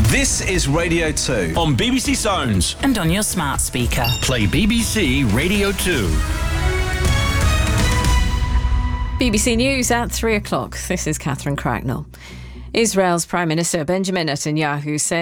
This is Radio 2 on BBC Sounds and on your smart speaker. Play BBC Radio 2. BBC News at 3 o'clock. This is Catherine Cracknell. Israel's Prime Minister Benjamin Netanyahu said